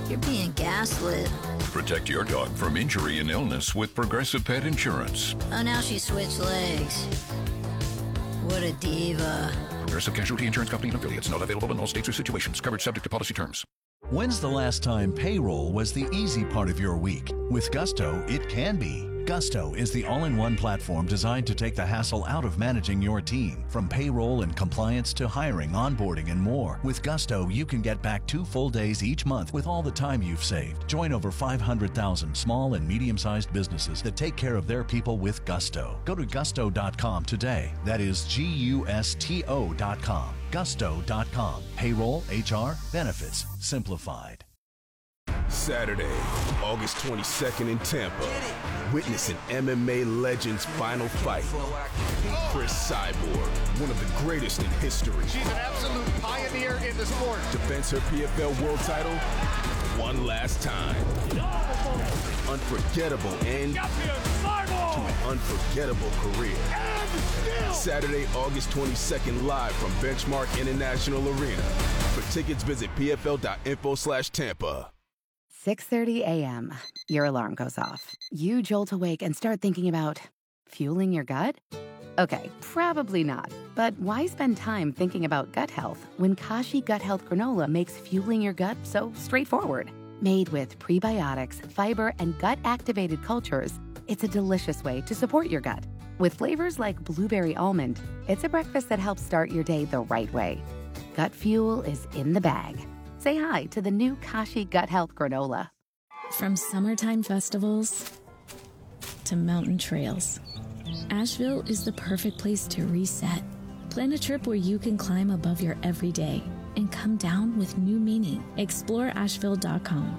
You're being gaslit. Protect your dog from injury and illness with Progressive Pet Insurance. Oh, now she switched legs. What a diva. Progressive Casualty Insurance Company and affiliates. Not available in all states or situations. Coverage subject to policy terms. When's the last time payroll was the easy part of your week? With Gusto, it can be. Gusto is the all-in-one platform designed to take the hassle out of managing your team. From payroll and compliance to hiring, onboarding, and more. With Gusto, you can get back 2 full days each month with all the time you've saved. Join over 500,000 small and medium-sized businesses that take care of their people with Gusto. Go to gusto.com today. That is Gusto.com. Gusto.com. Payroll, HR, benefits, simplified. Saturday, August 22nd in Tampa. Witness an MMA legend's final fight. Chris Cyborg, one of the greatest in history. She's an absolute pioneer in the sport. Defends her PFL world title one last time. Unforgettable end to an unforgettable career. Saturday, August 22nd, live from Benchmark International Arena. For tickets, visit pfl.info/Tampa. 6:30 a.m. Your alarm goes off. You jolt awake and start thinking about fueling your gut? Okay, probably not. But why spend time thinking about gut health when Kashi Gut Health Granola makes fueling your gut so straightforward? Made with prebiotics, fiber, and gut-activated cultures, it's a delicious way to support your gut. With flavors like blueberry almond, it's a breakfast that helps start your day the right way. Gut fuel is in the bag. Say hi to the new Kashi Gut Health Granola. From summertime festivals to mountain trails, Asheville is the perfect place to reset. Plan a trip where you can climb above your everyday and come down with new meaning. Explore Asheville.com.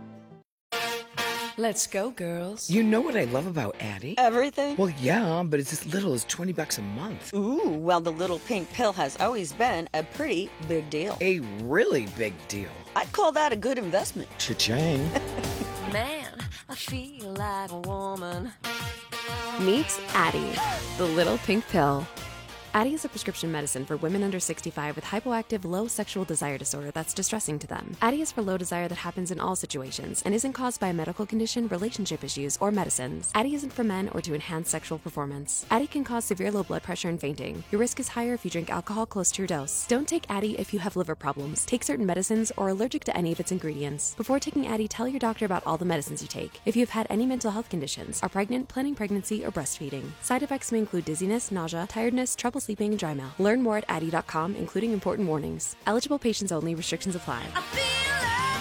Let's go, girls. You know what I love about Addie? Everything? Well, yeah, but it's as little as $20 a month. Ooh, well, the little pink pill has always been a pretty big deal. A really big deal. I'd call that a good investment. Cha-ching. Man, I feel like a woman. Meet Addie, the little pink pill. Addie is a prescription medicine for women under 65 with hypoactive low sexual desire disorder that's distressing to them. Addie is for low desire that happens in all situations and isn't caused by a medical condition, relationship issues, or medicines. Addie isn't for men or to enhance sexual performance. Addie can cause severe low blood pressure and fainting. Your risk is higher if you drink alcohol close to your dose. Don't take Addie if you have liver problems, take certain medicines, or are allergic to any of its ingredients. Before taking Addie, tell your doctor about all the medicines you take. If you have had any mental health conditions, are pregnant, planning pregnancy, or breastfeeding. Side effects may include dizziness, nausea, tiredness, trouble sleeping, and dry mouth. Learn more at Addie.com, including important warnings. Eligible patients only. Restrictions apply. I feel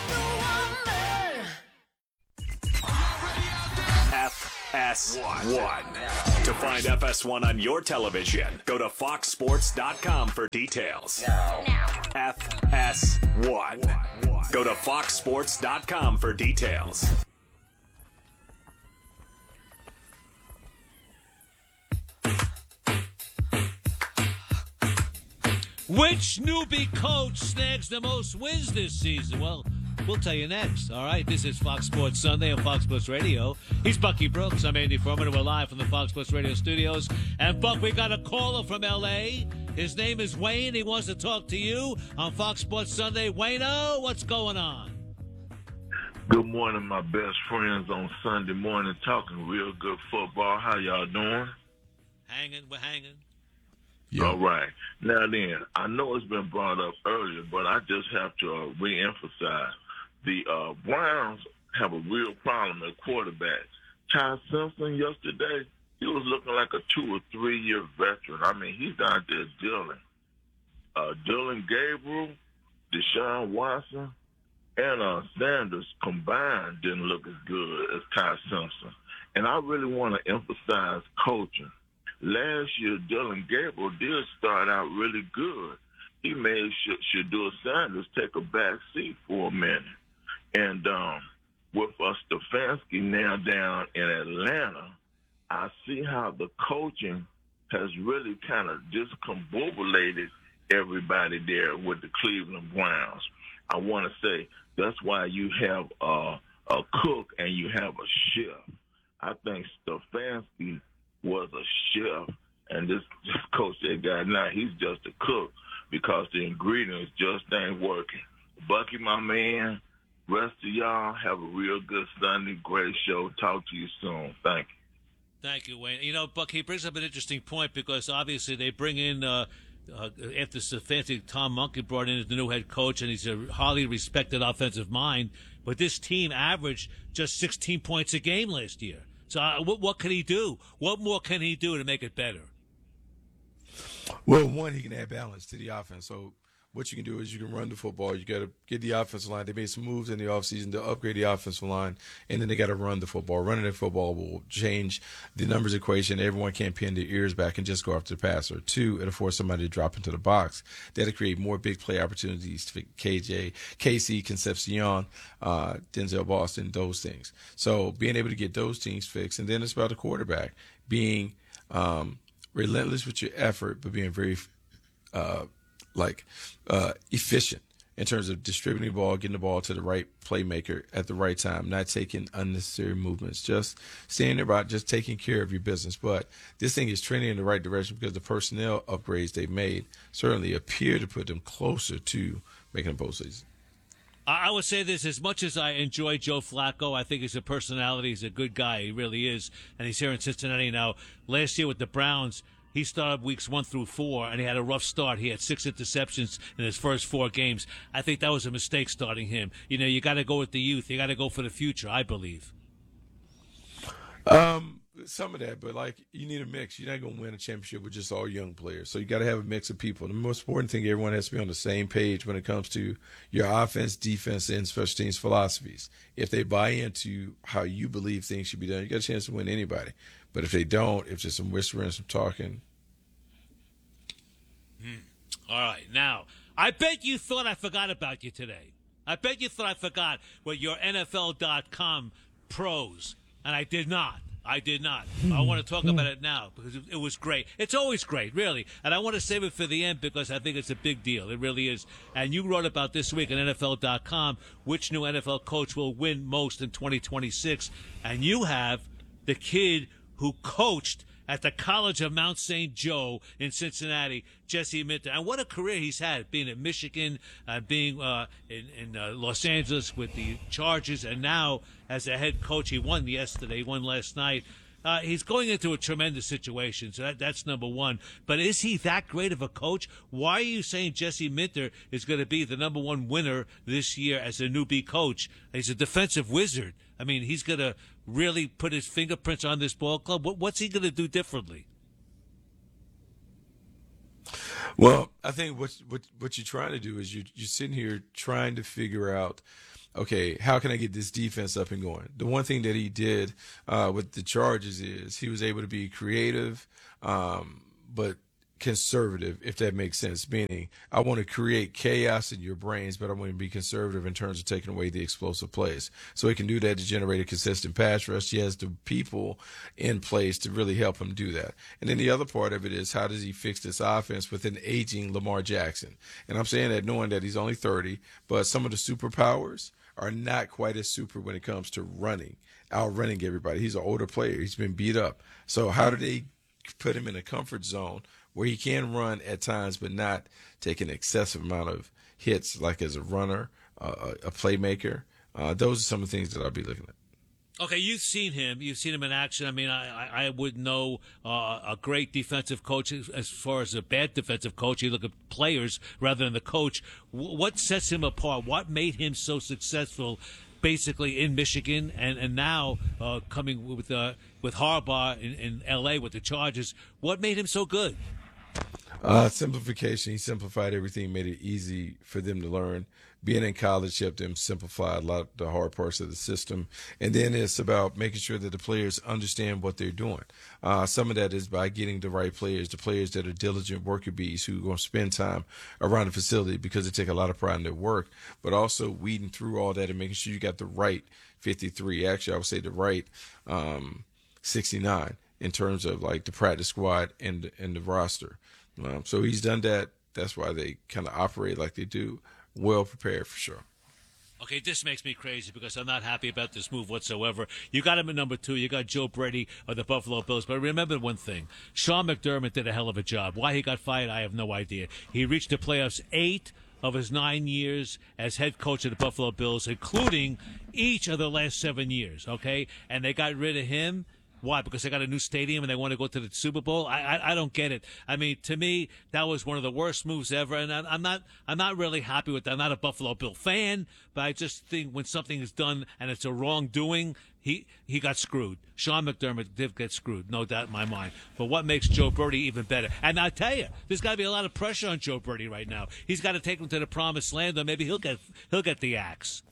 like FS1. To find FS1 on your television, go to foxsports.com for details. FS1. Go to foxsports.com for details. Which newbie coach snags the most wins this season? Well, we'll tell you next. All right, this is Fox Sports Sunday on Fox Sports Radio. He's Bucky Brooks. I'm Andy Furman, and we're live from the Fox Sports Radio studios. And, Buck, we got a caller from L.A. His name is Wayne. He wants to talk to you on Fox Sports Sunday. Wayne-o, what's going on? Good morning, my best friends on Sunday morning, talking real good football. How y'all doing? We're hanging. Yep. All right. Now then, I know it's been brought up earlier, but I just have to reemphasize. The Browns have a real problem at quarterback. Ty Simpson yesterday, he was looking like a 2 or 3 year veteran. I mean, he's out there dealing. Dylan Gabriel, Deshaun Watson, and Sanders combined didn't look as good as Ty Simpson. And I really want to emphasize coaching. Last year, Dylan Gabriel did start out really good. He made Shedeur Sanders take a back seat for a minute. And with Stefanski now down in Atlanta, I see how the coaching has really kind of discombobulated everybody there with the Cleveland Browns. I want to say that's why you have a cook and you have a chef. I think Stefanski was a chef, and this coach they got now, he's just a cook because the ingredients just ain't working. Bucky, my man, Rest of y'all have a real good Sunday. Great show. Talk to you soon. Thank you. Thank you, Wayne. You know, Buck, he brings up an interesting point because obviously they bring in after Stefanski, Tom Monkey brought in as the new head coach, and he's a highly respected offensive mind. But this team averaged just 16 points a game last year. So what can he do? What more can he do to make it better? Well, one, he can add balance to the offense. So what you can do is you can run the football. You got to get the offensive line. They made some moves in the offseason to upgrade the offensive line, and then they got to run the football. Running the football will change the numbers equation. Everyone can't pin their ears back and just go after the passer. Two, it'll force somebody to drop into the box. That'll create more big play opportunities for KC, Concepcion, Denzel Boston, those things. So being able to get those things fixed, and then it's about the quarterback being relentless with your effort, but being very efficient in terms of distributing the ball, getting the ball to the right playmaker at the right time, not taking unnecessary movements, just staying there about just taking care of your business. But this thing is trending in the right direction because the personnel upgrades they've made certainly appear to put them closer to making a postseason. I would say this, as much as I enjoy Joe Flacco, I think he's a personality, he's a good guy, he really is, and he's here in Cincinnati now. Last year with the Browns, he started weeks 1 through 4, and he had a rough start. He had 6 interceptions in his first 4 games. I think that was a mistake starting him. You know, you got to go with the youth. You got to go for the future, I believe. Some of that, but you need a mix. You're not going to win a championship with just all young players. So you got to have a mix of people. The most important thing, everyone has to be on the same page when it comes to your offense, defense, and special teams philosophies. If they buy into how you believe things should be done, you got a chance to win anybody. But if they don't, if there's some whispering, some talking. All right. Now, I bet you thought I forgot about you today. I bet you thought I forgot what your NFL.com pros, and I did not. I want to talk about it now because it was great. It's always great, really. And I want to save it for the end because I think it's a big deal. It really is. And you wrote about this week on NFL.com, which new NFL coach will win most in 2026. And you have the kid who coached at the College of Mount St. Joe in Cincinnati, Jesse Minter. And what a career he's had, being at Michigan, being in Los Angeles with the Chargers, and now as a head coach. He won yesterday, he won last night. He's going into a tremendous situation, so that's number one. But is he that great of a coach? Why are you saying Jesse Minter is going to be the number one winner this year as a newbie coach? He's a defensive wizard. I mean, he's going to really put his fingerprints on this ball club. What's he going to do differently? Well, I think what you're trying to do is you're sitting here trying to figure out, okay, how can I get this defense up and going? The one thing that he did with the Chargers is he was able to be creative, but conservative, if that makes sense. Meaning, I want to create chaos in your brains, but I want to be conservative in terms of taking away the explosive plays. So he can do that to generate a consistent pass rush. He has the people in place to really help him do that. And then the other part of it is, how does he fix this offense with an aging Lamar Jackson? And I'm saying that knowing that he's only 30, but some of the superpowers are not quite as super when it comes to outrunning everybody. He's an older player. He's been beat up. So how do they put him in a comfort zone where he can run at times but not take an excessive amount of hits, like as a runner, a playmaker? Those are some of the things that I'll be looking at. Okay, you've seen him. You've seen him in action. I mean, I would know a great defensive coach as far as a bad defensive coach. You look at players rather than the coach. What sets him apart? What made him so successful, basically in Michigan, and now coming with Harbaugh in L.A. with the Chargers? What made him so good? Simplification. He simplified everything, made it easy for them to learn. Being in college helped them simplify a lot of the hard parts of the system. And then it's about making sure that the players understand what they're doing. Some of that is by getting the right players, the players that are diligent worker bees who are going to spend time around the facility because they take a lot of pride in their work, but also weeding through all that and making sure you got the right 53. Actually, I would say the right 69 in terms of like the practice squad and the roster. So he's done that. That's why they kind of operate like they do. Well prepared for sure. Okay, this makes me crazy because I'm not happy about this move whatsoever. You got him at number 2. You got Joe Brady of the Buffalo Bills. But remember one thing. Sean McDermott did a hell of a job. Why he got fired, I have no idea. He reached the playoffs 8 of his 9 years as head coach of the Buffalo Bills, including each of the last 7 years, okay? And they got rid of him. Why? Because they got a new stadium and they want to go to the Super Bowl? I don't get it. I mean, to me, that was one of the worst moves ever, and I'm not really happy with that. I'm not a Buffalo Bill fan, but I just think when something is done and it's a wrongdoing, he got screwed. Sean McDermott did get screwed, no doubt in my mind. But what makes Joe Brady even better? And I tell you, there's got to be a lot of pressure on Joe Brady right now. He's got to take him to the promised land, or maybe he'll get the axe.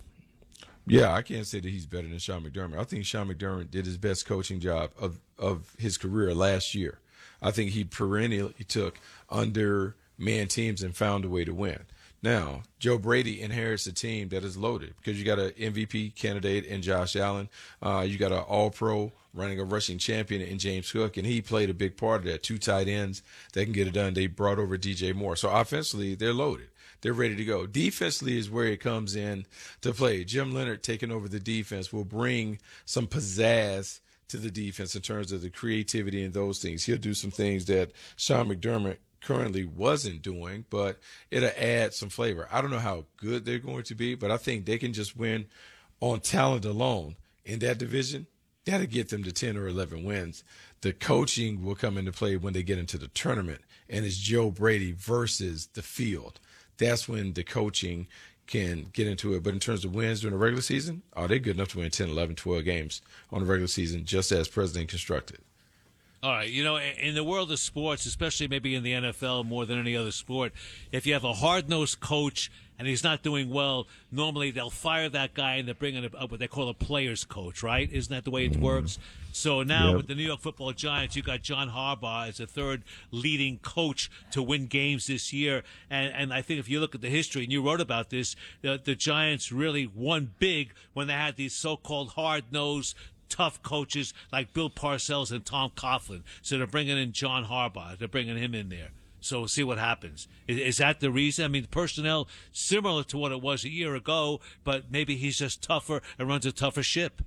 Yeah, I can't say that he's better than Sean McDermott. I think Sean McDermott did his best coaching job of his career last year. I think he perennially took undermanned teams and found a way to win. Now, Joe Brady inherits a team that is loaded because you got an MVP candidate in Josh Allen. You got an all-pro running a rushing champion in James Cook, and he played a big part of that. 2 tight ends that can get it done. They brought over DJ Moore. So offensively, they're loaded. They're ready to go. Defensively is where it comes in to play. Jim Leonard taking over the defense will bring some pizzazz to the defense in terms of the creativity and those things. He'll do some things that Sean McDermott currently wasn't doing, but it'll add some flavor. I don't know how good they're going to be, but I think they can just win on talent alone in that division. That'll get them to 10 or 11 wins. The coaching will come into play when they get into the tournament, and it's Joe Brady versus the field. That's when the coaching can get into it. But in terms of wins during the regular season, they're good enough to win 10, 11, 12 games on the regular season, just as President constructed. All right, in the world of sports, especially maybe in the NFL more than any other sport, if you have a hard-nosed coach and he's not doing well, normally they'll fire that guy and they're bringing up what they call a player's coach, right? Isn't that the way it works? So now with the New York Football Giants, you got John Harbaugh as the third leading coach to win games this year. And I think if you look at the history, and you wrote about this, the Giants really won big when they had these so-called hard-nosed, tough coaches like Bill Parcells and Tom Coughlin. So they're bringing in John Harbaugh. They're bringing him in there. So we'll see what happens. Is that the reason? I mean, personnel similar to what it was a year ago, but maybe he's just tougher and runs a tougher ship.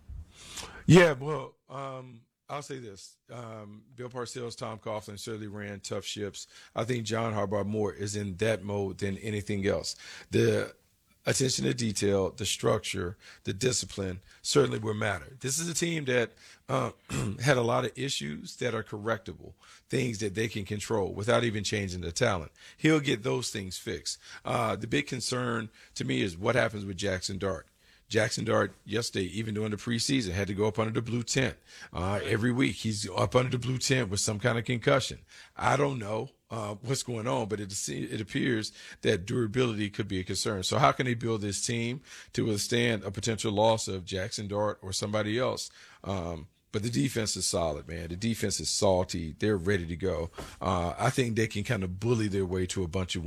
Yeah, well, I'll say this. Bill Parcells, Tom Coughlin certainly ran tough ships. I think John Harbaugh more is in that mode than anything else. The attention to detail, the structure, the discipline certainly will matter. This is a team that had a lot of issues that are correctable, things that they can control without even changing the talent. He'll get those things fixed. The big concern to me is what happens with Jackson Dart. Jackson Dart yesterday, even during the preseason, had to go up under the blue tent. Every week he's up under the blue tent with some kind of concussion. I don't know what's going on, but it appears that durability could be a concern. So how can they build this team to withstand a potential loss of Jackson Dart or somebody else? But the defense is solid, man. The defense is salty. They're ready to go. I think they can kind of bully their way to a bunch of